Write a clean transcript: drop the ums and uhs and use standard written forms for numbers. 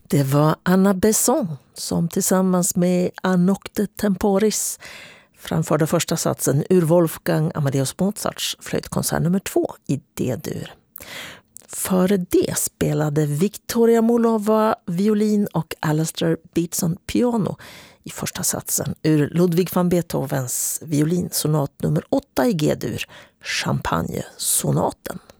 Det var Anna Besson som tillsammans med Anocte Temporis framförde första satsen ur Wolfgang Amadeus Mozarts flöjtkonsert nummer 2 i D-dur. Före det spelade Victoria Molova violin och Alastair Beatson piano i första satsen ur Ludwig van Beethovens violinsonat nummer 8 i G-dur, Champagne-sonaten.